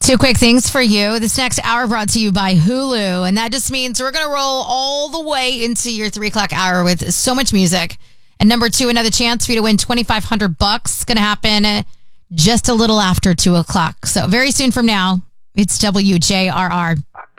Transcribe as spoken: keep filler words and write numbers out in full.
Two quick things for you. This next hour brought to you by Hulu. And that just means we're going to roll all the way into your three o'clock hour with so much music. And number two, another chance for you to win twenty-five hundred bucks. Going to happen just a little after two o'clock. So very soon from now, it's W J R R.